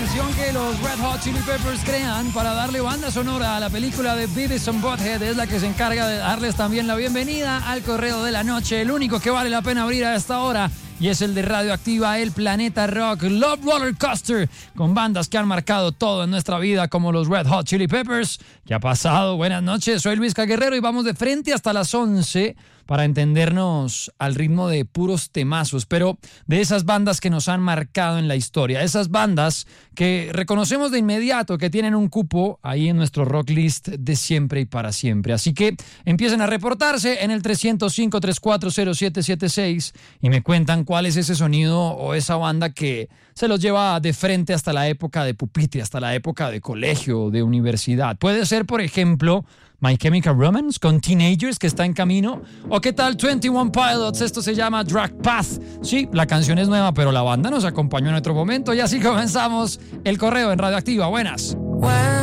canción que los Red Hot Chili Peppers crean para darle banda sonora a la película de Beavis and Butthead es la que se encarga de darles también la bienvenida al Correo de la Noche, el único que vale la pena abrir a esta hora. Y es el de Radioactiva, el Planeta Rock, Love Roller Coaster, con bandas que han marcado todo en nuestra vida, como los Red Hot Chili Peppers. ¿Qué ha pasado? Buenas noches, soy Luis Guerrero y vamos de frente hasta las 11 para entendernos al ritmo de puros temazos, pero de esas bandas que nos han marcado en la historia, esas bandas que reconocemos de inmediato que tienen un cupo ahí en nuestro rock list de siempre y para siempre. Así que empiecen a reportarse en el 305-340776 y me cuentan cuál es ese sonido o esa banda que se los lleva de frente hasta la época de pupitre, hasta la época de colegio, de universidad. Puede ser, por ejemplo, My Chemical Romance con Teenagers, que está en camino. ¿O qué tal 21 Pilots? Esto se llama Drag Path. Sí, la canción es nueva, pero la banda nos acompañó en otro momento. Y así comenzamos el Correo en Radioactiva. Buenas.